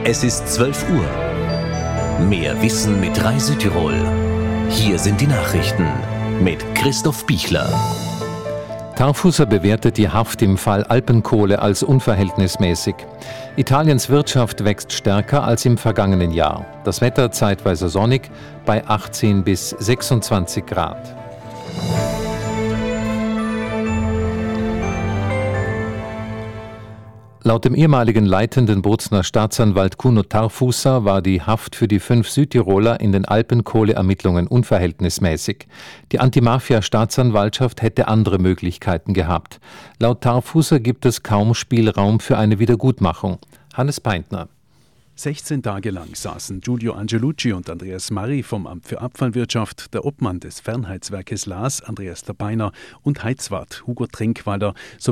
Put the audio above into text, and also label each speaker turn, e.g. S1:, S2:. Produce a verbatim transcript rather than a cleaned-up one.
S1: Es ist zwölf Uhr. Mehr Wissen mit drei Südtirol. Hier sind die Nachrichten mit Christoph Bichler.
S2: Tarfusa bewertet die Haft im Fall Alpenkohle als unverhältnismäßig. Italiens Wirtschaft wächst stärker als im vergangenen Jahr. Das Wetter zeitweise sonnig bei achtzehn bis sechsundzwanzig Grad. Laut dem ehemaligen leitenden Bozner Staatsanwalt Kuno Tarfusa war die Haft für die fünf Südtiroler in den Alpenkohleermittlungen unverhältnismäßig. Die Anti-Mafia-Staatsanwaltschaft hätte andere Möglichkeiten gehabt. Laut Tarfusa gibt es kaum Spielraum für eine Wiedergutmachung. Hannes Peintner.
S3: sechzehn Tage lang saßen Giulio Angelucci und Andreas Marri vom Amt für Abfallwirtschaft, der Obmann des Fernheizwerkes Laas, Andreas Tabeiner, und Heizwart Hugo Trinkwalder